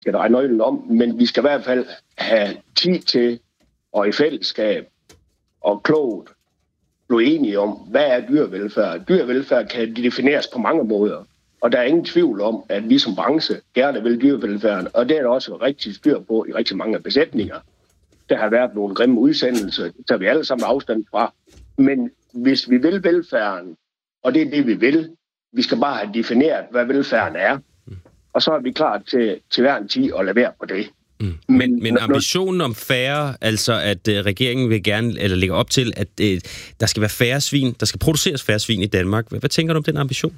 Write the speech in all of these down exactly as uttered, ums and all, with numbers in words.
skal dreje nøglen om, men vi skal i hvert fald have tid til, og i fællesskab, og klogt, blive enige om, hvad er dyrevelfærd. Dyrevelfærd kan defineres på mange måder, og der er ingen tvivl om, at vi som branche gerne vil dyrevelfærden, og det er der også rigtig styr på i rigtig mange besætninger. Der har været nogle grimme udsendelser, det tager vi alle sammen afstand fra. Men hvis vi vil velfærden, og det er det, vi vil, vi skal bare have defineret, hvad velfærden er, og så er vi klar til, til hver en tid at levere på det. Mm. Men, men ambitionen om færre, altså at uh, regeringen vil gerne, eller lægger op til, at uh, der skal være færre svin, der skal produceres færre svin i Danmark. Hvad, hvad tænker du om den ambition?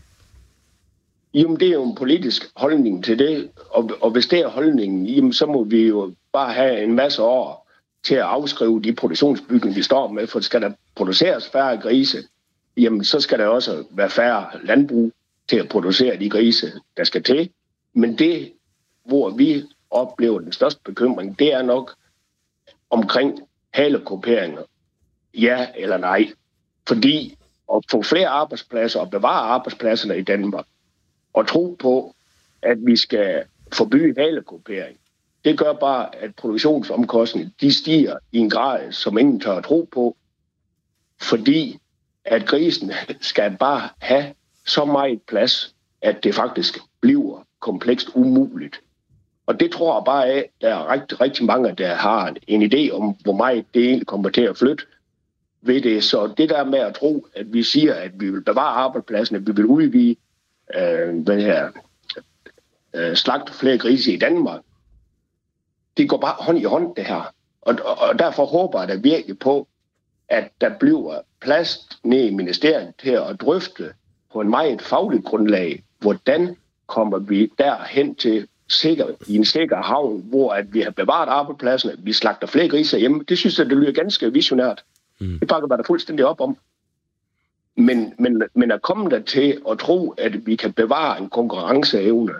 Jamen, det er jo en politisk holdning til det, og, og hvis det er holdningen, jamen, så må vi jo bare have en masse år til at afskrive de produktionsbygninger, vi står med, for skal der produceres færre grise, jamen så skal der også være færre landbrug til at producere de grise, der skal til. Men det, hvor vi oplever den største bekymring, det er nok omkring halekuperinger. Ja eller nej. Fordi at få flere arbejdspladser og bevare arbejdspladserne i Danmark, og tro på, at vi skal forbyde halekupering, det gør bare, at produktionsomkostningerne de stiger i en grad, som ingen tør at tro på, fordi at grisen skal bare have så meget plads, at det faktisk bliver komplekst umuligt. Og det tror jeg bare af, der er rigtig, rigtig mange, der har en idé om, hvor meget det egentlig kommer til at flytte ved det. Så det der med at tro, at vi siger, at vi vil bevare arbejdspladsen, at vi vil udvide øh, hvad her, øh, slagte flere grise i Danmark, det går bare hånd i hånd, det her. Og, og, og derfor håber jeg da virkelig på, at der bliver plads ned i ministeriet til at drøfte på en meget fagligt grundlag, hvordan kommer vi derhen til sikker, i en sikker havn, hvor at vi har bevaret arbejdspladserne, vi slagter flere griser hjemme. Det synes jeg, det lyder ganske visionært. Mm. Det bakker man da fuldstændig op om. Men, men, men at komme der til at tro, at vi kan bevare en konkurrenceevne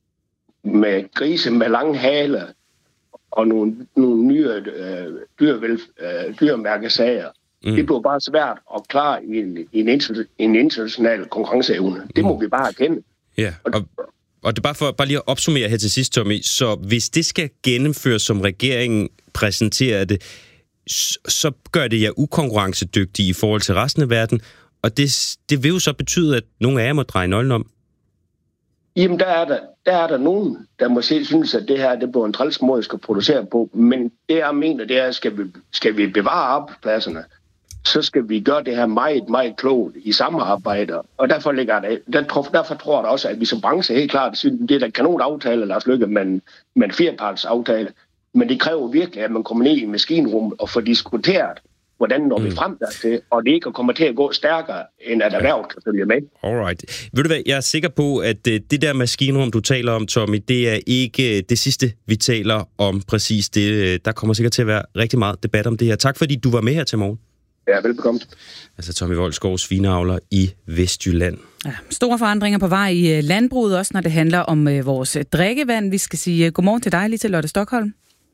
med grise med lange haler og nogle, nogle nye øh, dyrevel, øh, dyremærkesager, mm. det bliver bare svært at klare i en, en, inter, en international konkurrenceevne. Det må mm. vi bare erkende. Ja, og, og det er bare for bare lige at opsummere her til sidst, Tommy. Så hvis det skal gennemføres, som regeringen præsenterer det, så gør det jer ukonkurrencedygtige i forhold til resten af verden, og det, det vil jo så betyde, at nogle af jer må dreje nøglen om. Jamen, der er der, der er der nogen, der måske synes, at det her det bliver en træls måde, skal producere på. Men det, jeg mener, det er, at skal vi, skal vi bevare arbejdspladserne, så skal vi gøre det her meget, meget klogt i samarbejde. Og derfor, ligger det, der, derfor tror jeg også, at vi som branche helt klart synes, det er da kanonaftale, Lars Løkke, men, men firepartsaftale. Men det kræver virkelig, at man kommer ned i maskinrummet og får diskuteret, hvordan når vi frem der til, og det ikke kommer til at gå stærkere, end at erhvervet kan følge med. Alright. Ved du hvad, jeg er sikker på, at det der maskinrum, du taler om, Tommy, det er ikke det sidste, vi taler om præcis det. Der kommer sikkert til at være rigtig meget debat om det her. Tak fordi du var med her til morgen. Ja, velbekomme. Altså Tommy Voldskov, svineavler i Vestjylland. Ja, store forandringer på vej i landbruget, også når det handler om vores drikkevand. Vi skal sige godmorgen til dig, Liselotte Stokholm.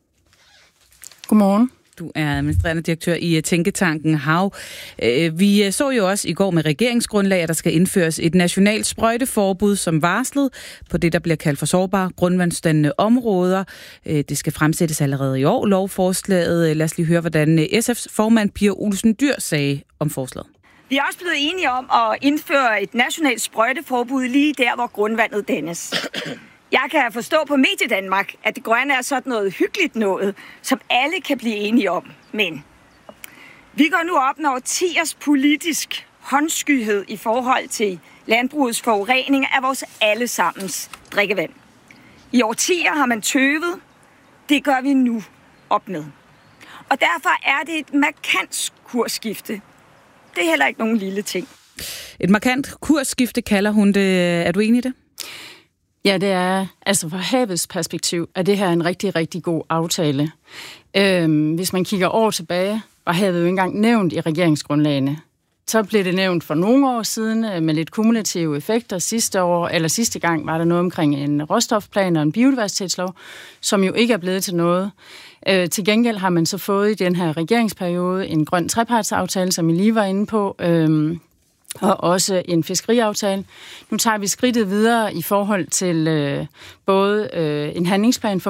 Godmorgen. Du er administrerende direktør i Tænketanken Hav. Vi så jo også i går med regeringsgrundlag, at der skal indføres et nationalt sprøjteforbud som varslet på det, der bliver kaldt for sårbare grundvandsdannende områder. Det skal fremsættes allerede i år, lovforslaget. Lad os lige høre, hvordan S F's formand Pia Olsen Dyhr sagde om forslaget. Vi er også blevet enige om at indføre et nationalt sprøjteforbud lige der, hvor grundvandet dannes. Jeg kan forstå på Mediedanmark, at det grønne er sådan noget hyggeligt noget, som alle kan blive enige om. Men vi går nu op med årtiers politisk håndskyhed i forhold til landbrugets forurening af vores allesammens drikkevand. I årtier har man tøvet. Det gør vi nu op med. Og derfor er det et markant kursskifte. Det er heller ikke nogen lille ting. Et markant kursskifte kalder hun det. Er du enig i det? Ja, det er, altså fra havets perspektiv, er det her en rigtig, rigtig god aftale. Øhm, hvis man kigger år tilbage, var havet jo ikke engang nævnt i regeringsgrundlagene. Så blev det nævnt for nogle år siden med lidt kumulative effekter. Sidste år, eller sidste gang, var der noget omkring en råstofplan og en biodiversitetslov, som jo ikke er blevet til noget. Øh, til gengæld har man så fået i den her regeringsperiode en grøn trepartsaftale, som I lige var inde på, øhm, og også en fiskeriaftale. Nu tager vi skridtet videre i forhold til øh, både øh, en handlingsplan for